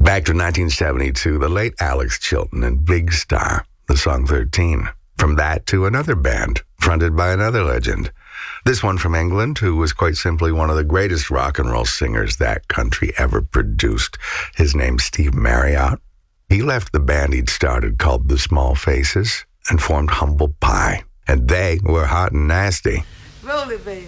Back to 1972, the late Alex Chilton and Big Star, the song 13. From that to another band, fronted by another legend. This one from England, who was quite simply one of the greatest rock and roll singers that country ever produced. His name's Steve Marriott. He left the band he'd started called The Small Faces and formed Humble Pie. And they were hot and nasty. Roll it, baby.